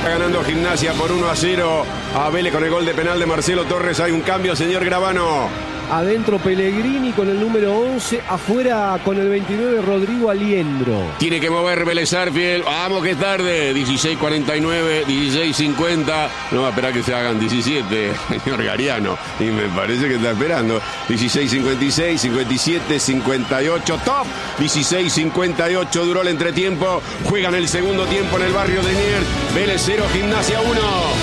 Ganando Gimnasia por 1-0 a Vélez con el gol de penal de Marcelo Torres. Hay un cambio, señor Gravano. Adentro Pellegrini con el número 11, afuera con el 29 Rodrigo Aliendro. Tiene que mover Vélez Sarsfield. Vamos que es tarde. 16:49, 16:50. No va a esperar que se hagan 17, señor Gariano. Y me parece que está esperando. 16:56, 57, 58. Top. 16:58 duró el entretiempo. Juegan el segundo tiempo en el barrio de Nier. Vélez 0, Gimnasia 1.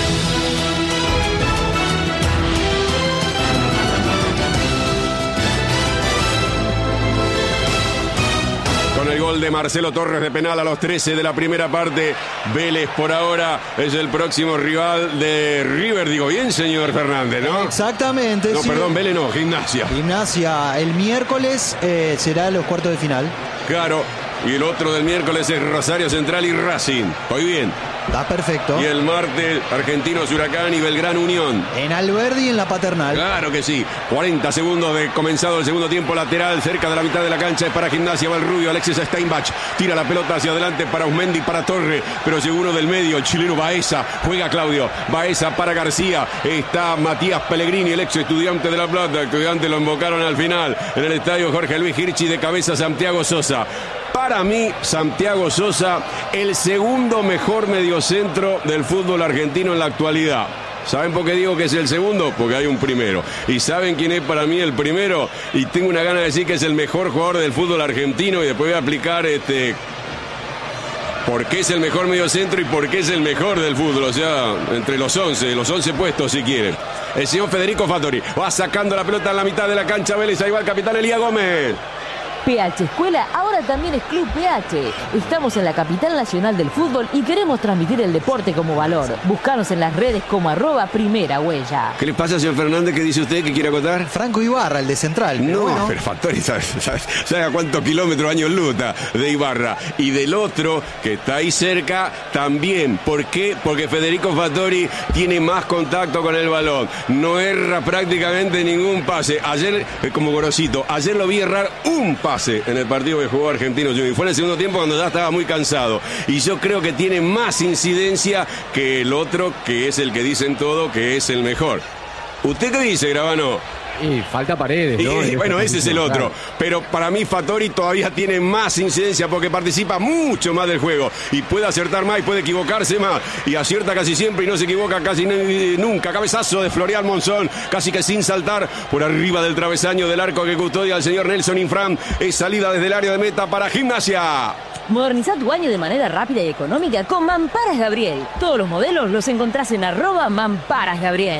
El gol de Marcelo Torres de penal a los 13 de la primera parte. Vélez por ahora es el próximo rival de River. Digo bien, señor Fernández, ¿no? Exactamente. No, sí. perdón, Vélez no, Gimnasia. Gimnasia el miércoles será los cuartos de final. Claro. Y el otro del miércoles es Rosario Central y Racing. Hoy bien. Está perfecto. Y el martes, Argentinos Huracán y Belgrano Unión. En Alberdi y en la Paternal. Claro que sí. 40 segundos de comenzado el segundo tiempo lateral. Cerca de la mitad de la cancha es para Gimnasia. Va el rubio Alexis Steinbach. Tira la pelota hacia adelante para Usmendi, para Torre. Pero llegó uno del medio, el chileno Baeza. Juega Claudio. Baeza para García. Está Matías Pellegrini, el ex Estudiante de La Plata. Estudiantes lo invocaron al final. En el estadio Jorge Luis Hirschi, de cabeza Santiago Sosa. Para mí, Santiago Sosa, el segundo mejor mediocentro del fútbol argentino en la actualidad. ¿Saben por qué digo que es el segundo? Porque hay un primero. ¿Y saben quién es para mí el primero? Y tengo una gana de decir que es el mejor jugador del fútbol argentino y después voy a aplicar por qué es el mejor mediocentro y por qué es el mejor del fútbol. O sea, entre los 11 puestos si quieren. El señor Federico Fattori va sacando la pelota en la mitad de la cancha. Vélez, ahí va el capitán Elías Gómez. PH Escuela ahora también es Club PH. Estamos en la capital nacional del fútbol y queremos transmitir el deporte como valor. Búscanos en las redes como @primera huella. ¿Qué le pasa, señor Fernández? ¿Qué dice usted? ¿Qué quiere acotar? Franco Ibarra, el de Central. No, bueno. pero Fattori, ¿sabe a cuántos kilómetros años luta de Ibarra? Y del otro, que está ahí cerca, también. ¿Por qué? Porque Federico Fattori tiene más contacto con el balón. No erra prácticamente ningún pase. Ayer, como Gorosito, ayer lo vi errar un pase en el partido que jugó Argentinos Juniors. Fue en el segundo tiempo cuando ya estaba muy cansado. Y yo creo que tiene más incidencia que el otro, que es el que dicen todo, que es el mejor. ¿Usted qué dice, Gravano? Y falta Paredes, ¿no? Bueno, ese es el otro. Pero para mí Fattori todavía tiene más incidencia porque participa mucho más del juego. Y puede acertar más y puede equivocarse más. Y acierta casi siempre y no se equivoca casi nunca. Cabezazo de Florian Monzón, casi que sin saltar, por arriba del travesaño del arco que custodia el señor Nelson Infran. Es salida desde el área de meta para Gimnasia. Moderniza tu baño de manera rápida y económica con Mamparas Gabriel. Todos los modelos los encontrás en @Mamparas Gabriel.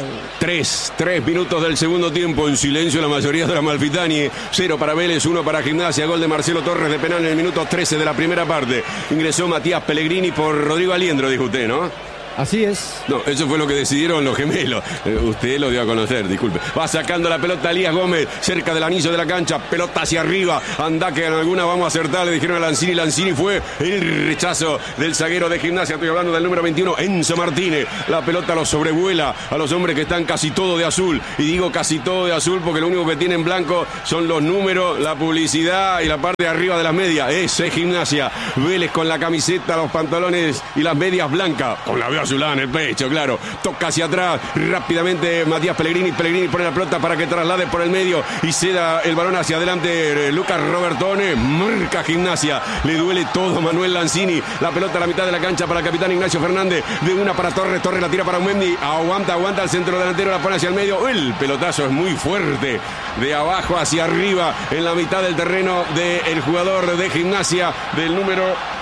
3 minutos del segundo tiempo. En silencio la mayoría de la Amalfitani. 0 para Vélez, 1 para Gimnasia. Gol de Marcelo Torres de penal en el minuto 13 de la primera parte. Ingresó Matías Pellegrini por Rodrigo Aliendro, dijo usted, ¿no? Así es. No, eso fue lo que decidieron los gemelos. Usted lo dio a conocer, disculpe. Va sacando la pelota Elías Gómez, cerca del anillo de la cancha, pelota hacia arriba. Anda que en alguna vamos a acertar, le dijeron a Lanzini. Lanzini fue el rechazo del zaguero de Gimnasia. Estoy hablando del número 21, Enzo Martínez. La pelota lo sobrevuela a los hombres que están casi todo de azul. Y digo casi todo de azul porque lo único que tienen en blanco son los números, la publicidad y la parte de arriba de las medias. Ese es Gimnasia. Vélez con la camiseta, los pantalones y las medias blancas. Con la azulada en el pecho, claro. Toca hacia atrás rápidamente Matías Pellegrini. Pellegrini pone la pelota para que traslade por el medio y ceda el balón hacia adelante Lucas Robertone. Marca Gimnasia. Le duele todo a Manuel Lanzini. La pelota a la mitad de la cancha para el capitán Ignacio Fernández. De una para Torres. Torres la tira para Usmendi. Aguanta el centro delantero. La pone hacia el medio. El pelotazo es muy fuerte. De abajo hacia arriba en la mitad del terreno del jugador de Gimnasia del número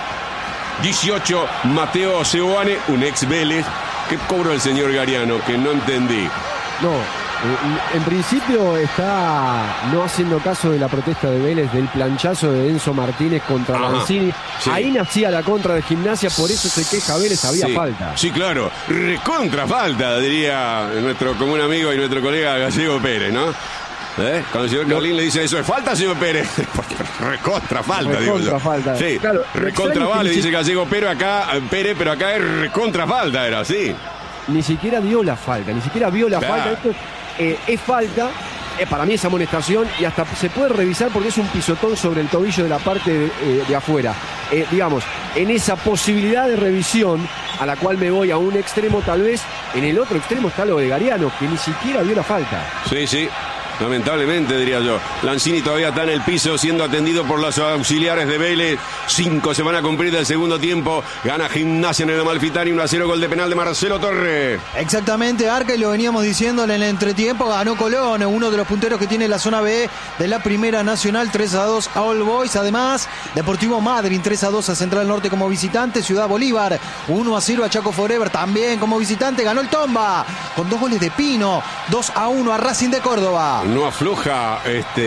18, Mateo Seoane, un ex Vélez. ¿Qué cobró el señor Gariano? Que no entendí. No, en principio está no haciendo caso de la protesta de Vélez, del planchazo de Enzo Martínez contra Lanzini. Sí. Ahí nacía la contra de Gimnasia, por eso se queja Vélez, había falta. Sí, claro, recontra falta, diría nuestro común amigo y nuestro colega Gallego Pérez, ¿no? Cuando el señor Carlín le dice eso, ¿es falta, señor Pérez? Recontra falta, digo yo. Falta. Sí, claro, recontra vale, dice Gallego pero acá es recontra falta, era así. Ni siquiera vio la falta, falta. Esto es falta, para mí es amonestación y hasta se puede revisar porque es un pisotón sobre el tobillo de la parte de afuera. Digamos, en esa posibilidad de revisión a la cual me voy a un extremo, tal vez en el otro extremo está lo de Gariano, que ni siquiera vio la falta. Sí. Lamentablemente, diría yo. Lanzini todavía está en el piso siendo atendido por los auxiliares de Vélez. 5 se van a cumplir del segundo tiempo. Gana Gimnasia en el Amalfitani 1-0, gol de penal de Marcelo Torre. Exactamente, Arca, y lo veníamos diciendo en el entretiempo. Ganó Colón, uno de los punteros que tiene la zona B de la Primera Nacional, 3-2 a All Boys. Además, Deportivo Madryn 3-2 a Central Norte como visitante. Ciudad Bolívar 1-0 a Chaco Forever también como visitante. Ganó el Tomba con 2 goles de Pino. 2-1 a Racing de Córdoba. No afloja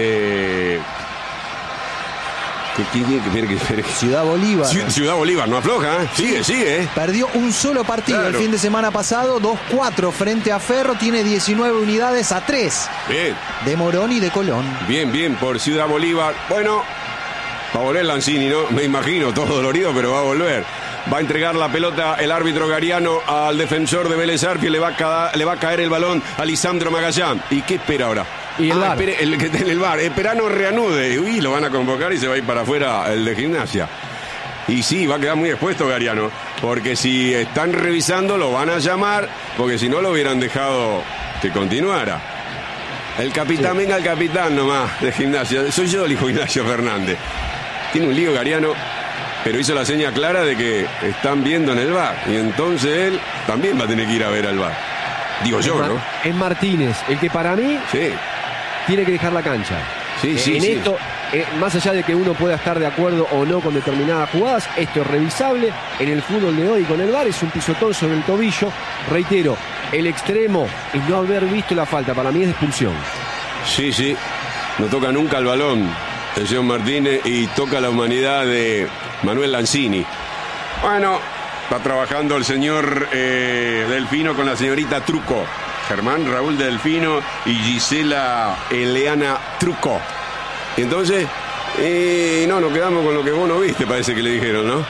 Ciudad Bolívar. Ciudad Bolívar, no afloja, sigue. Perdió un solo partido el fin de semana pasado, 2-4 frente a Ferro, tiene 19 unidades a 3 de Morón y de Colón. Bien por Ciudad Bolívar. Bueno, va a volver Lanzini, ¿no? Me imagino, todo dolorido, pero va a volver. Va a entregar la pelota el árbitro Gariano al defensor de Vélez Arfiel. Le va a caer el balón a Lisandro Magallán. ¿Y qué espera ahora? Y el VAR. El que está en el VAR. Espera no reanude. Uy, lo van a convocar y se va a ir para afuera el de Gimnasia. Y sí, va a quedar muy expuesto Gariano. Porque si están revisando, lo van a llamar. Porque si no, lo hubieran dejado que continuara. El capitán, venga el capitán nomás de Gimnasia. Soy yo el hijo de Ignacio Fernández. Tiene un lío Gariano, pero hizo la seña clara de que están viendo en el VAR. Y entonces él también va a tener que ir a ver al VAR. Digo yo, ¿no? Es Martínez, el que para mí tiene que dejar la cancha. Esto, más allá de que uno pueda estar de acuerdo o no con determinadas jugadas, esto es revisable en el fútbol de hoy con el VAR. Es un pisotón sobre el tobillo. Reitero, el extremo y no haber visto la falta para mí es de expulsión. Sí, no toca nunca el balón el señor Martínez y toca la humanidad de Manuel Lanzini. Bueno, está trabajando el señor Delfino con la señorita Truco. Germán Raúl Delfino y Gisela Eleana Truco. Y entonces, nos quedamos con lo que vos no viste, parece que le dijeron, ¿no?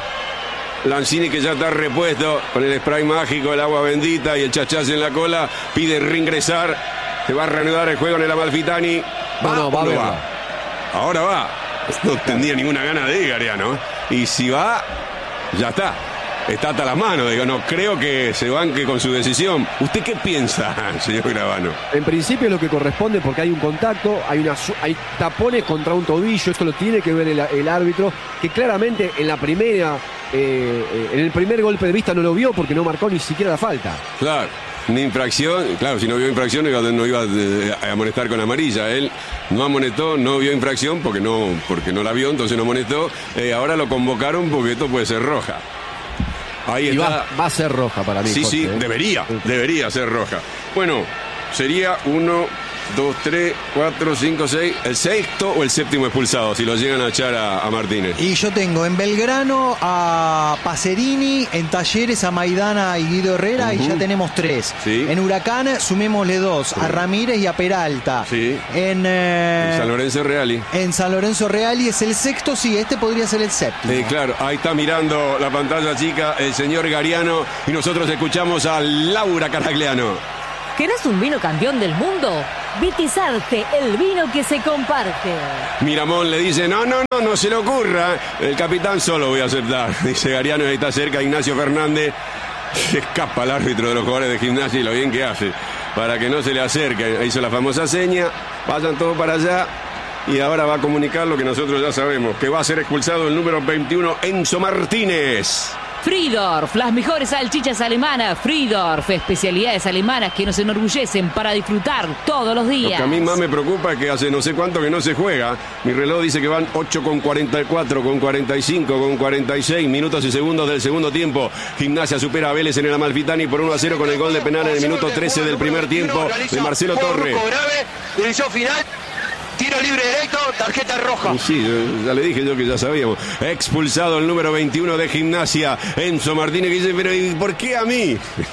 Lanzini, que ya está repuesto con el spray mágico, el agua bendita y el chachás en la cola, pide reingresar. Se va a reanudar el juego en el Amalfitani. Va. Ahora va. No tendría ninguna gana de ir, Gariano. Y si va, ya está. Está hasta las manos. Digo, no creo que se banque con su decisión. ¿Usted qué piensa, señor Gravano? En principio es lo que corresponde porque hay un contacto, hay tapones contra un tobillo. Esto lo tiene que ver el árbitro, que claramente en la primera, en el primer golpe de vista no lo vio porque no marcó ni siquiera la falta. Claro. Ni infracción, claro, si no vio infracción no iba a amonestar con amarilla. Él no amonestó, no vio infracción porque no la vio, entonces no amonestó. Ahora lo convocaron porque esto puede ser roja. Ahí está. Va a ser roja para mí. Sí, Jorge, debería ser roja. Bueno, sería 1, 2, 3, 4, 5, 6, el sexto o el séptimo expulsado, si lo llegan a echar a Martínez. Y yo tengo en Belgrano a Pacerini, en Talleres a Maidana y Guido Herrera, y ya tenemos 3. Sí. En Huracán sumémosle 2, a Ramírez y a Peralta. Sí. En San Lorenzo Reali. En San Lorenzo Reali es el sexto, sí, este podría ser el séptimo. Claro, ahí está mirando la pantalla chica el señor Gariano y nosotros escuchamos a Laura Caragliano. ¿Querés un vino campeón del mundo? Vitizarte, el vino que se comparte. Miramón le dice, no se le ocurra. El capitán solo voy a aceptar. Dice Gariano, ahí está cerca Ignacio Fernández. Se escapa el árbitro de los jugadores de Gimnasia y lo bien que hace. Para que no se le acerque. Hizo la famosa seña. Vayan todos para allá. Y ahora va a comunicar lo que nosotros ya sabemos. Que va a ser expulsado el número 21, Enzo Martínez. Friedorf, las mejores salchichas alemanas. Friedorf, especialidades alemanas que nos enorgullecen para disfrutar todos los días. Lo que a mí más me preocupa es que hace no sé cuánto que no se juega. Mi reloj dice que van 8:44, con 45, con 46 minutos y segundos del segundo tiempo. Gimnasia supera a Vélez en el Amalfitani por 1-0 con el gol de penal en el minuto 13 del primer tiempo de Marcelo Torre. División final. Tiro libre directo, tarjeta roja. Sí, ya le dije yo que ya sabíamos. Expulsado el número 21 de Gimnasia, Enzo Martínez, que dice, pero ¿y por qué a mí?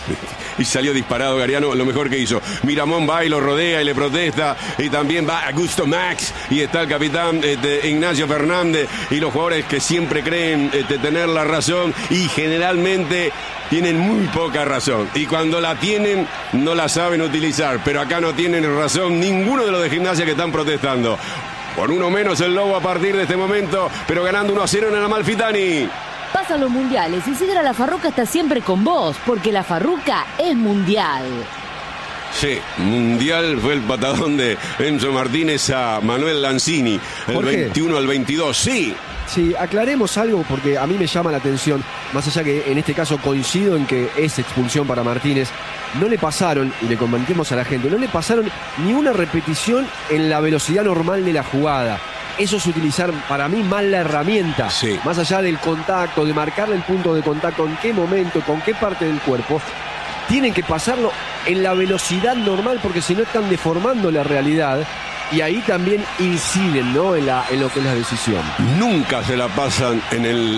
Y salió disparado Gariano, lo mejor que hizo. Miramón va y lo rodea y le protesta. Y también va Augusto Max. Y está el capitán Ignacio Fernández. Y los jugadores que siempre creen tener la razón. Y generalmente tienen muy poca razón. Y cuando la tienen, no la saben utilizar. Pero acá no tienen razón ninguno de los de Gimnasia que están protestando. Por uno menos el Lobo a partir de este momento, pero ganando 1-0 en el Amalfitani. Pasan los mundiales y Sidra La Farruca está siempre con vos, porque La Farruca es mundial. Sí, mundial fue el patadón de Enzo Martínez a Manuel Lanzini, el 21 al 22, sí. Sí, aclaremos algo porque a mí me llama la atención, más allá que en este caso coincido en que es expulsión para Martínez, no le pasaron, y le comentemos a la gente, no le pasaron ni una repetición en la velocidad normal de la jugada. Eso es utilizar para mí mal la herramienta, sí. Más allá del contacto, de marcarle el punto de contacto, en qué momento, con qué parte del cuerpo. Tienen que pasarlo en la velocidad normal porque si no están deformando la realidad y ahí también inciden, ¿no? en lo que es la decisión. Nunca se la pasan en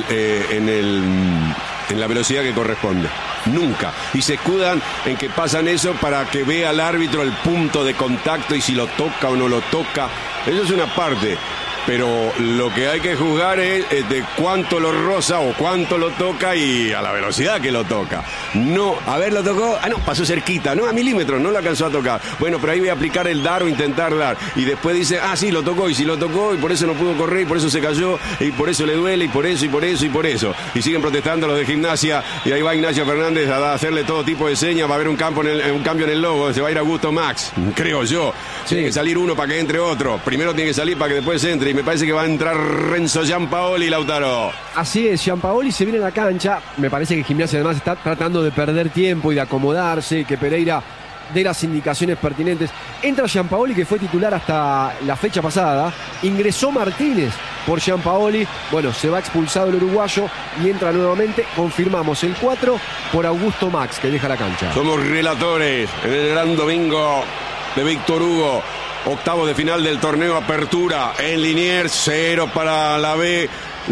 la velocidad que corresponde. Nunca. Y se escudan en que pasan eso para que vea el árbitro el punto de contacto y si lo toca o no lo toca. Eso es una parte. Pero lo que hay que juzgar es de cuánto lo roza o cuánto lo toca y a la velocidad que lo toca. No, a ver, lo tocó, no, pasó cerquita, no, a milímetros, no lo alcanzó a tocar. Bueno, pero ahí voy a aplicar el dar o intentar dar. Y después dice, sí, lo tocó, y si lo tocó, y por eso no pudo correr, y por eso se cayó, y por eso le duele, y por eso, y por eso, y por eso. Y siguen protestando los de Gimnasia, y ahí va Ignacio Fernández a hacerle todo tipo de señas, va a haber un cambio en el logo, se va a ir Augusto Max, creo yo. Sí. Tiene que salir uno para que entre otro. Primero tiene que salir para que después entre. Y me parece que va a entrar Renzo Giampaoli, Lautaro. Así es, Giampaoli se viene a la cancha. Me parece que Gimnasia además está tratando de perder tiempo y de acomodarse, que Pereira dé las indicaciones pertinentes. Entra Giampaoli, que fue titular hasta la fecha pasada. Ingresó Martínez por Giampaoli. Bueno, se va expulsado el uruguayo y entra nuevamente. Confirmamos el 4 por Augusto Max, que deja la cancha. Somos relatores en el gran domingo de Víctor Hugo. Octavo de final del torneo Apertura en Liniers, 0 para la B,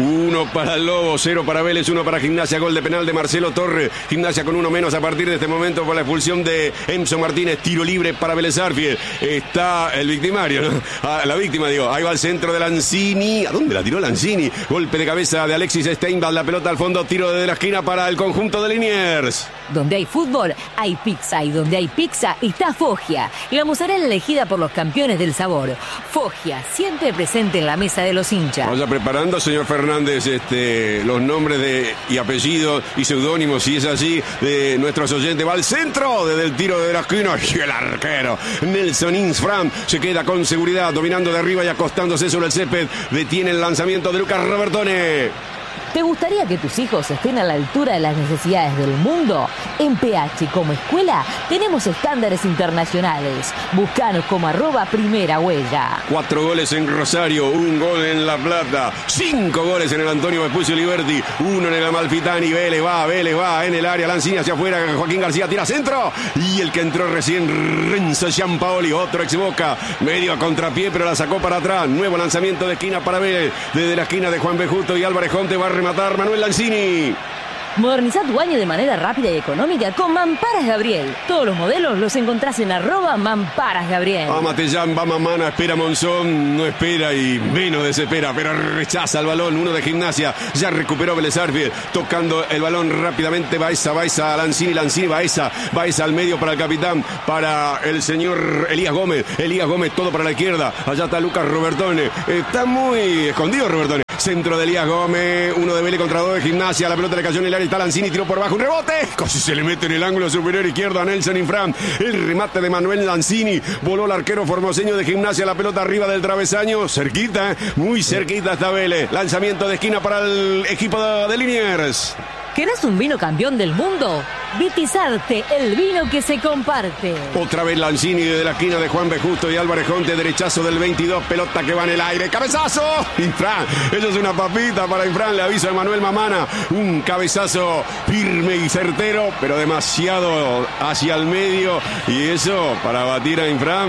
1 para el Lobo, 0 para Vélez, 1 para Gimnasia, gol de penal de Marcelo Torres. Gimnasia con uno menos a partir de este momento por la expulsión de Enzo Martínez, tiro libre para Vélez Sarsfield. Está el victimario, ¿no? La víctima, digo, ahí va al centro de Lanzini. ¿A dónde la tiró Lanzini? Golpe de cabeza de Alexis Steinbach, la pelota al fondo, tiro desde la esquina para el conjunto de Liniers. Donde hay fútbol, hay pizza, y donde hay pizza está Foggia, la mozzarella elegida por los campeones del sabor. Foggia, siempre presente en la mesa de los hinchas. Vaya preparando, señor Fernández, los nombres y apellidos y seudónimos, si es así, de nuestros oyentes. Va al centro, desde el tiro de la esquina, y el arquero Nelson Insfram se queda con seguridad, dominando de arriba y acostándose sobre el césped. Detiene el lanzamiento de Lucas Robertone. ¿Te gustaría que tus hijos estén a la altura de las necesidades del mundo? En PH como escuela tenemos estándares internacionales. Búscanos como @primerahuella. 4 goles en Rosario, 1 gol en La Plata, 5 goles en el Antonio Vespucio Liberti, 1 en el Amalfitani. Vélez va en el área, Lanzini hacia afuera, Joaquín García tira centro, y el que entró recién, Renzo Giampaoli, otro ex Boca, medio a contrapié, pero la sacó para atrás. Nuevo lanzamiento de esquina para Vélez, desde la esquina de Juan B. Justo, y Álvarez Jonte va a rematar Manuel Lanzini. Moderniza tu baño de manera rápida y económica con Mamparas Gabriel. Todos los modelos los encontrás en @Mamparas Gabriel. Va Matellán, va Mamana, espera Monzón, no espera y menos desespera, pero rechaza el balón. Uno de Gimnasia, ya recuperó Vélez Sarsfield, tocando el balón rápidamente. Baeza, Lanzini, Baeza al medio para el capitán, para el señor Elías Gómez, todo para la izquierda. Allá está Lucas Robertone, está muy escondido Robertone. Centro de Elías Gómez, 1 de Vélez contra 2 de Gimnasia, la pelota le cayó en el área, está Lanzini, tiró por abajo, un rebote, casi se le mete en el ángulo superior izquierdo a Nelson Infram, el remate de Manuel Lanzini, voló el arquero formoseño de Gimnasia, la pelota arriba del travesaño, cerquita, muy cerquita está Vélez, lanzamiento de esquina para el equipo de Liniers. ¿Querés un vino campeón del mundo? Vitizarte, el vino que se comparte. Otra vez Lanzini desde la esquina de Juan B. Justo y Álvarez Jonte, derechazo del 22, pelota que va en el aire, cabezazo, Infran, eso es una papita para Infran, le avisa a Manuel Mamana, un cabezazo firme y certero, pero demasiado hacia el medio, y eso para batir a Infran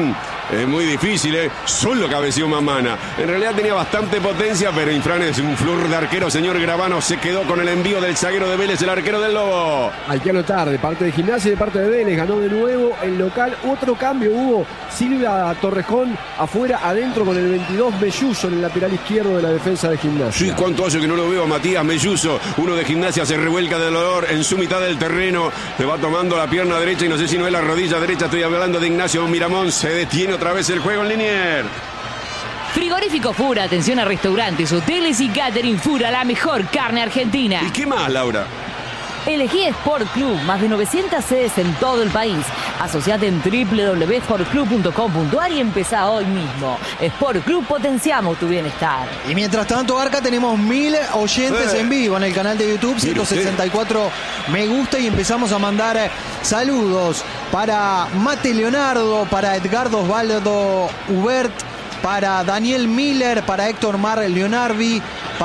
Es muy difícil, solo cabeció Mamana. En realidad tenía bastante potencia, pero Infran es un flor de arquero. Señor Gravano se quedó con el envío del zaguero de Vélez, el arquero del Lobo. Hay que anotar, de parte de Gimnasia y de parte de Vélez. Ganó de nuevo el local. Otro cambio hubo. Silvia Torrejón afuera, adentro con el 22 Melluso en el lateral izquierdo de la defensa de Gimnasia. Sí, cuánto hace que no lo veo a Matías Melluso. Uno de Gimnasia se revuelca de dolor en su mitad del terreno. Le va tomando la pierna derecha y no sé si no es la rodilla derecha. Estoy hablando de Ignacio Miramón. Se detiene otra vez el juego en Liniers. Frigorífico Fura, atención a restaurantes, hoteles y catering. Fura, la mejor carne argentina. ¿Y qué más, Laura? Elegí Sport Club, más de 900 sedes en todo el país. Asociate en www.sportclub.com.ar y empezá hoy mismo. Sport Club, potenciamos tu bienestar. Y mientras tanto, Arca, tenemos 1000 oyentes en vivo en el canal de YouTube, 164 me gusta, y empezamos a mandar saludos para Mate Leonardo, para Edgardo Osvaldo Hubert, para Daniel Miller, para Héctor Mar Leonardi,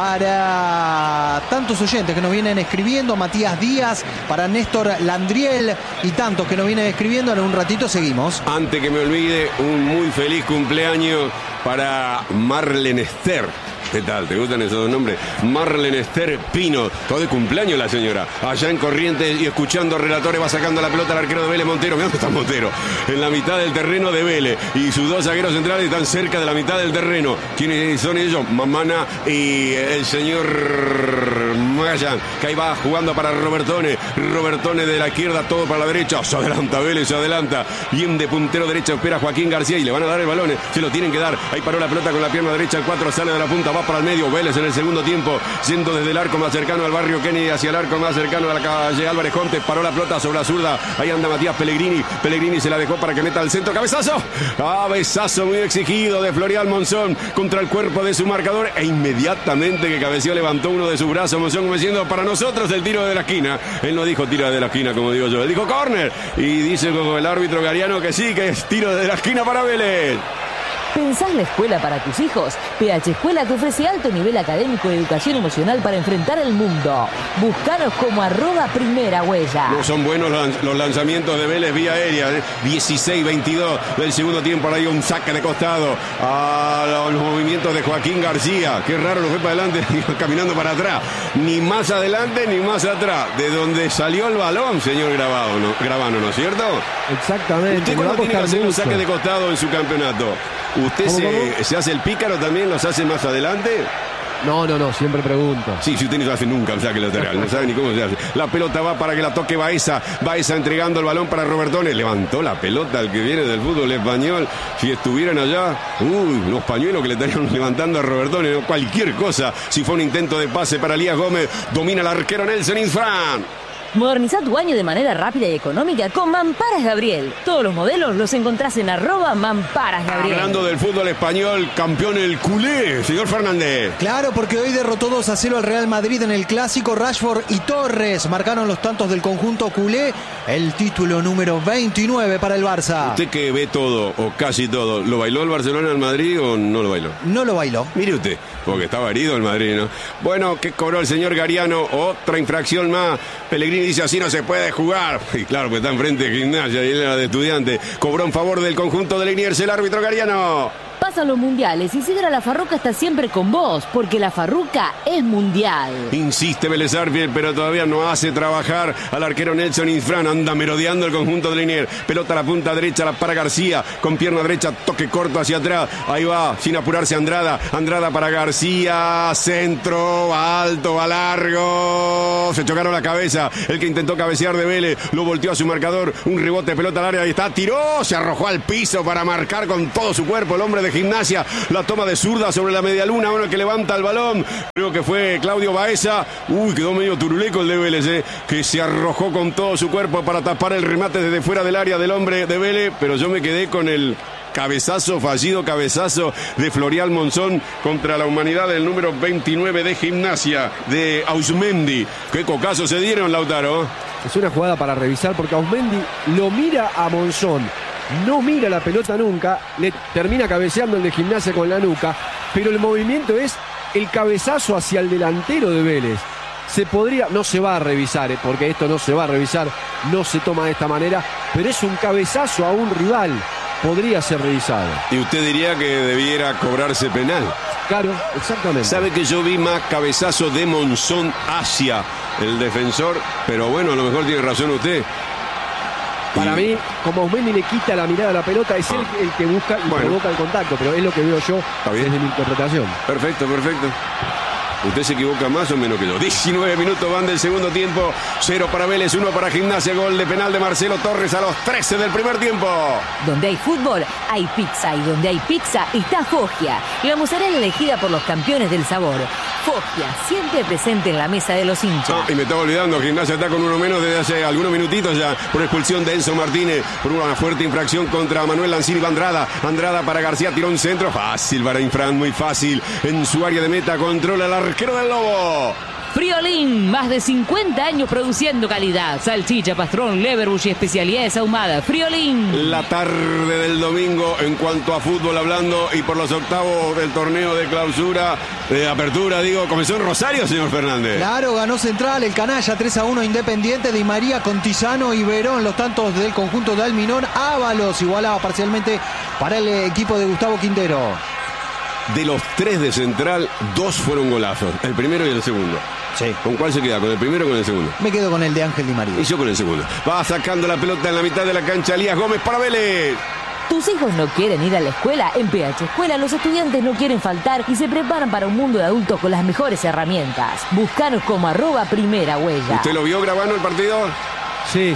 para tantos oyentes que nos vienen escribiendo, Matías Díaz, para Néstor Landriel y tantos que nos vienen escribiendo. En un ratito seguimos. Antes que me olvide, un muy feliz cumpleaños para Marlene Esther. ¿Qué tal? ¿Te gustan esos dos nombres? Marlene Esther Pino. Todo de cumpleaños la señora. Allá en Corrientes y escuchando relatores, va sacando la pelota al arquero de Vélez, Montero. Mirá dónde está Montero. En la mitad del terreno de Vélez. Y sus dos zagueros centrales están cerca de la mitad del terreno. ¿Quiénes son ellos? Mamana y el señor Mayan, que ahí va jugando para Robertone. Robertone de la izquierda, todo para la derecha. Se adelanta Vélez, se adelanta. Bien de puntero derecho espera Joaquín García y le van a dar el balón. Se lo tienen que dar. Ahí paró la pelota con la pierna derecha. El 4 sale de la punta, va para el medio. Vélez en el segundo tiempo, yendo desde el arco más cercano al barrio Kennedy hacia el arco más cercano a la calle Álvarez Conte. Paró la pelota sobre la zurda. Ahí anda Matías Pellegrini. Pellegrini se la dejó para que meta al centro. ¡Cabezazo! Cabezazo muy exigido de Florial Monzón contra el cuerpo de su marcador. E inmediatamente que cabeceó, levantó uno de sus brazos. Monzón como diciendo, para nosotros el tiro de la esquina. Él no dijo tiro de la esquina como digo yo. Él dijo córner. Y dice como el árbitro Gariano que sí, que es tiro de la esquina para Vélez. ¿Pensás la escuela para tus hijos? PH Escuela te ofrece alto nivel académico y educación emocional para enfrentar el mundo. Búscanos como @primerahuella. No son buenos los lanzamientos de Vélez vía aérea. 16-22 del segundo tiempo. Ahora hay un saque de costado a los movimientos de Joaquín García. Qué raro, lo fue para adelante, caminando para atrás. Ni más adelante ni más atrás. De donde salió el balón, señor Gravano, ¿no es cierto? Exactamente. ¿Usted cuando tiene que hacer un saque de costado en su campeonato, usted se hace el pícaro también? ¿Los hace más adelante? No, siempre pregunto. Sí, si usted no hace nunca el saque lateral, no sabe ni cómo se hace. La pelota va para que la toque Baeza. Baeza entregando el balón para Robertone. Levantó la pelota el que viene del fútbol español. Si estuvieran allá, los pañuelos que le estarían levantando a Robertone, ¿no? Cualquier cosa. Si fue un intento de pase para Elías Gómez, domina el arquero Nelson Infran. Moderniza tu baño de manera rápida y económica con Mamparas Gabriel. Todos los modelos los encontrás en @Mamparas Gabriel. Hablando del fútbol español, campeón el culé, señor Fernández. Claro, porque hoy derrotó 2-0 al Real Madrid en el clásico. Rashford y Torres marcaron los tantos del conjunto culé. El título número 29 para el Barça. Usted que ve todo, o casi todo, ¿lo bailó el Barcelona al Madrid o no lo bailó? No lo bailó. Mire usted, porque estaba herido el Madrid, ¿no? Bueno, ¿qué cobró el señor Gariano? Otra infracción más. Pellegrini dice, así no se puede jugar. Y claro, pues está enfrente de Gimnasia y él era de Estudiante. Cobró en favor del conjunto de Liniers el árbitro Gariano. Pasan los mundiales y Sidra La Farruca está siempre con vos, porque La Farruca es mundial. Insiste Vélez Sarsfield, pero todavía no hace trabajar al arquero Nelson Infran. Anda merodeando el conjunto de Liniers. Pelota a la punta derecha para García. Con pierna derecha, toque corto hacia atrás. Ahí va, sin apurarse Andrada. Andrada para García. Centro, va alto, va largo. Se chocaron la cabeza. El que intentó cabecear de Vélez lo volteó a su marcador. Un rebote, pelota al área. Ahí está, tiró. Se arrojó al piso para marcar con todo su cuerpo el hombre de Gimnasia. La toma de zurda sobre la medialuna. Bueno, el que levanta el balón. Creo que fue Claudio Baeza. Quedó medio turuleco el de Vélez, que se arrojó con todo su cuerpo para tapar el remate desde fuera del área del hombre de Vélez. Pero yo me quedé con el fallido cabezazo de Florial Monzón contra la humanidad del número 29 de Gimnasia, de Ausmendi. Qué cocazo se dieron, Lautaro. Es una jugada para revisar porque Ausmendi lo mira a Monzón. No mira la pelota nunca, le termina cabeceando el de Gimnasia con la nuca, pero el movimiento es el cabezazo hacia el delantero de Vélez. No se va a revisar, porque esto no se va a revisar, no se toma de esta manera, pero es un cabezazo a un rival. podría ser revisado. Y usted diría que debiera cobrarse penal. Claro, exactamente. Sabe que yo vi más cabezazo de Monzón hacia el defensor, pero bueno, a lo mejor tiene razón usted. Para mí, como Osmendi le quita la mirada a la pelota, es él el que busca y provoca el contacto, pero es lo que veo yo desde mi interpretación. Perfecto. Usted se equivoca más o menos que yo. 19 minutos van del segundo tiempo. 0 para Vélez, 1 para Gimnasia. Gol de penal de Marcelo Torres a los 13 del primer tiempo. Donde hay fútbol, hay pizza. Y donde hay pizza, está Foggia. La mozzarella elegida por los campeones del sabor. Foggia, siempre presente en la mesa de los hinchas. Y me estaba olvidando, Gimnasia está con uno menos desde hace algunos minutitos ya por expulsión de Enzo Martínez por una fuerte infracción contra Manuel Lanzini. Andrada para García, tiró un centro. Fácil para Infran, muy fácil. En su área de meta, controla el arquero del Lobo. Friolín, más de 50 años produciendo calidad. Salchicha, pastrón, leverbush y especialidades ahumadas. Friolín. La tarde del domingo, en cuanto a fútbol hablando, y por los octavos del torneo de clausura, de apertura, comenzó en Rosario, señor Fernández. Claro, ganó Central, el Canalla 3-1 Independiente, Di María, Contizano y Verón, los tantos del conjunto de Alminón. Ábalos igualaba parcialmente para el equipo de Gustavo Quintero. De los 3 de Central, 2 fueron golazos, el primero y el segundo. Sí. ¿Con cuál se queda? ¿Con el primero o con el segundo? Me quedo con el de Ángel Di María. Y yo con el segundo. Va sacando la pelota en la mitad de la cancha Elías Gómez para Vélez. ¿Tus hijos no quieren ir a la escuela? En PH Escuela los estudiantes no quieren faltar y se preparan para un mundo de adultos con las mejores herramientas. Búscanos como @primera huella. ¿Usted lo vio grabando el partido? Sí.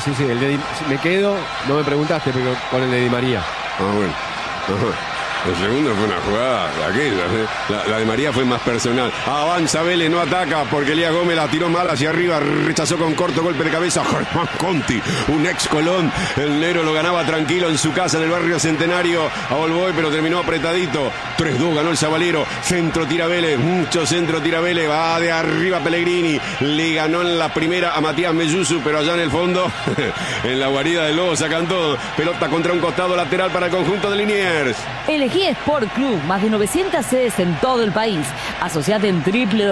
Me quedo, no me preguntaste, pero con el de Di María. Bueno. Ajá. El segundo fue una jugada de aquella. La de María fue más personal. Avanza Vélez, no ataca porque Elías Gómez la tiró mal hacia arriba. Rechazó con corto golpe de cabeza Germán Conti, un ex Colón. El negro lo ganaba tranquilo en su casa en el barrio Centenario a Olboy, pero terminó apretadito. 3-2 ganó el Sabalero. Centro tira Vélez, mucho centro tira Vélez. Va de arriba Pellegrini. Le ganó en la primera a Matías Melluzu, pero allá en el fondo, en la guarida del Lobo sacan todo. Pelota contra un costado lateral para el conjunto de Liniers. Elegí Sport Club, más de 900 sedes en todo el país. Asociate en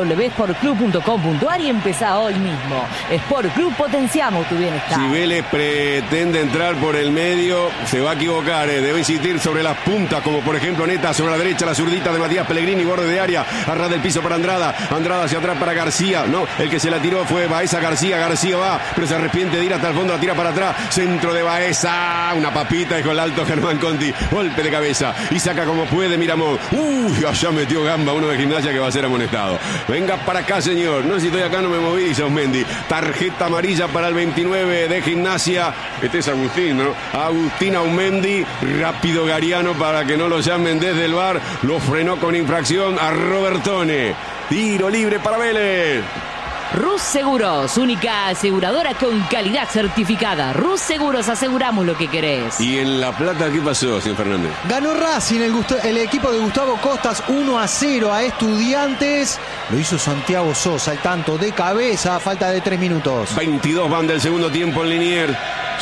www.sportclub.com.ar y empezá hoy mismo. Sport Club, potenciamos tu bienestar. Si Vélez pretende entrar por el medio, se va a equivocar. Debe insistir sobre las puntas, como por ejemplo Neta sobre la derecha, la zurdita de Matías Pellegrini, borde de área, arras del piso para Andrada. Andrada hacia atrás para García. No, el que se la tiró fue Baeza García. García va, pero se arrepiente de ir hasta el fondo, la tira para atrás. Centro de Baeza, una papita, dijo el alto Germán Conti. Golpe de cabeza y saca como puede Miramón. Allá metió gamba uno de Gimnasia que va a ser amonestado. Venga para acá, señor. No, si estoy acá no me moví, dice Osmendi. Tarjeta amarilla para el 29 de Gimnasia. Este es Agustín, ¿no? Agustín Aumendi. Rápido Gariano para que no lo llamen desde el VAR. Lo frenó con infracción a Robertone. Tiro libre para Vélez. Rus Seguros, única aseguradora con calidad certificada. Rus Seguros, aseguramos lo que querés. ¿Y en La Plata qué pasó, señor Fernández? Ganó Racing, el equipo de Gustavo Costas 1-0 a Estudiantes. Lo hizo Santiago Sosa, el tanto de cabeza a falta de 3 minutos. 22 van del segundo tiempo en Liniers.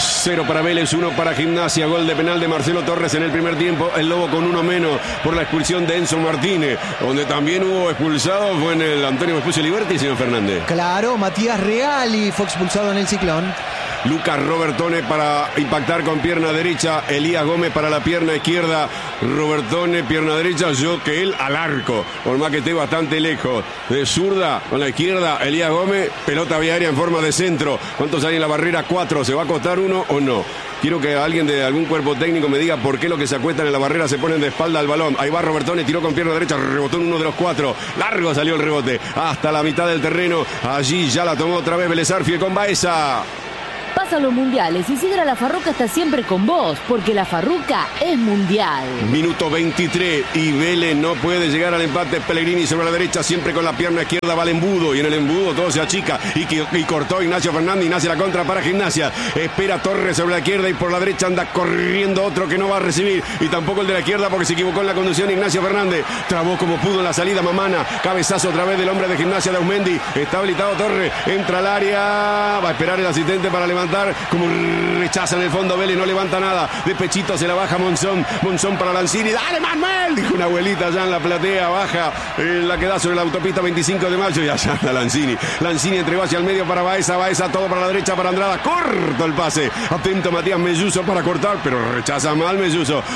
0 para Vélez, 1 para Gimnasia. Gol de penal de Marcelo Torres en el primer tiempo. El Lobo con 1 menos por la expulsión de Enzo Martínez. Donde también hubo expulsado fue en el Antonio Vespucio Liberty, señor Fernández. Claro, Matías Reali fue expulsado en el Ciclón. Lucas Robertone para impactar con pierna derecha. Elías Gómez para la pierna izquierda. Robertone, pierna derecha. Yo que él al arco. Por más que esté bastante lejos. De zurda con la izquierda. Elías Gómez. Pelota viaria en forma de centro. ¿Cuántos hay en la barrera? 4. ¿Se va a acostar uno o no? Quiero que alguien de algún cuerpo técnico me diga por qué los que se acuestan en la barrera se ponen de espalda al balón. Ahí va Robertone, tiró con pierna derecha, rebotó en uno de los 4. Largo salió el rebote. Hasta la mitad del terreno. Allí ya la tomó otra vez Vélez Arfiel con Baeza. Pasa los mundiales y Sidra La Farruca está siempre con vos, porque La Farruca es mundial. Minuto 23 y Vélez no puede llegar al empate. Pellegrini sobre la derecha, siempre con la pierna izquierda va el embudo, y en el embudo todo se achica y cortó Ignacio Fernández. Ignacio la contra para Gimnasia, espera Torres sobre la izquierda y por la derecha anda corriendo otro que no va a recibir, y tampoco el de la izquierda porque se equivocó en la conducción. Ignacio Fernández trabó como pudo en la salida Mamana, cabezazo otra vez del hombre de Gimnasia de Aumendi. Está habilitado Torres, entra al área, va a esperar el asistente para levantar, como rechaza en el fondo Vélez, no levanta nada, de pechito se la baja Monzón para Lanzini. ¡Dale, Manuel!, dijo una abuelita allá en la platea, baja la que da sobre la autopista 25 de mayo y allá anda Lanzini entregó hacia el medio para Baeza, todo para la derecha para Andrada, corto el pase, atento Matías Melluzo para cortar, pero rechaza mal Melluzo.